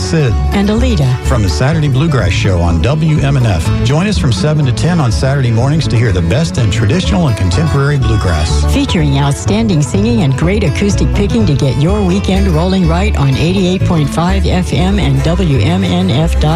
Sid, and Alita from the Saturday Bluegrass Show on WMNF. Join us from 7 to 10 on Saturday mornings to hear the best in traditional and contemporary bluegrass. featuring outstanding singing and great acoustic picking to get your weekend rolling right on 88.5 FM and WMNF.com.